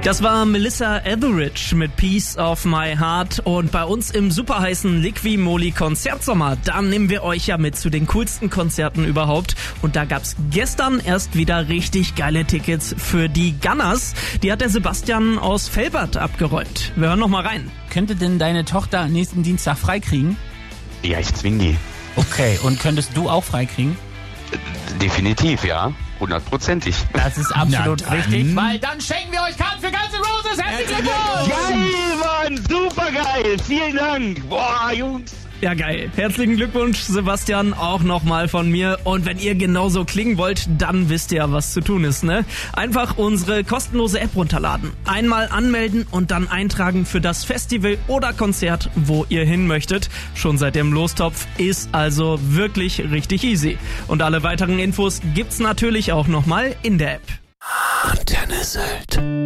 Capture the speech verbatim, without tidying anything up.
Das war Melissa Etheridge mit Piece of My Heart und bei uns im superheißen Liqui-Moly Konzertsommer, da nehmen wir euch ja mit zu den coolsten Konzerten überhaupt und da gab's gestern erst wieder richtig geile Tickets für die Gunners. Die hat der Sebastian aus Velbert abgeräumt. Wir hören noch mal rein. Könnte denn deine Tochter nächsten Dienstag freikriegen? Ja, ich zwing die. Okay, und könntest du auch freikriegen? Definitiv, ja. Hundertprozentig. Das ist absolut Na dann. richtig, weil dann schenken wir euch Karten für Guns N' Roses. Herzlichen Glückwunsch! Geil, Mann! Super geil! Vielen Dank! Boah, Jungs! Ja, geil. Herzlichen Glückwunsch, Sebastian, auch nochmal von mir. Und wenn ihr genauso klingen wollt, dann wisst ihr ja, was zu tun ist, ne? Einfach unsere kostenlose App runterladen. Einmal anmelden und dann eintragen für das Festival oder Konzert, wo ihr hin möchtet. Schon seit dem Lostopf ist also wirklich richtig easy. Und alle weiteren Infos gibt's natürlich auch nochmal in der App. Antenne Sylt.